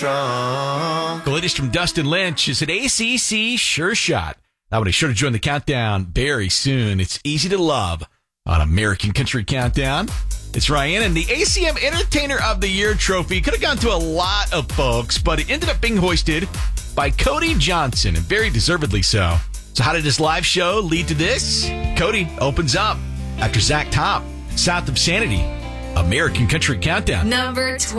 The latest from Dustin Lynch is an ACC Sure Shot. Now, be sure to join the countdown very soon. It's Easy to Love on American Country Countdown. It's Ryan, and the ACM Entertainer of the Year trophy could have gone to a lot of folks, but it ended up being hoisted by Cody Johnson, and very deservedly so. So how did this live show lead to this? Cody opens up after Zach Top, South of Sanity, American Country Countdown. Number 20.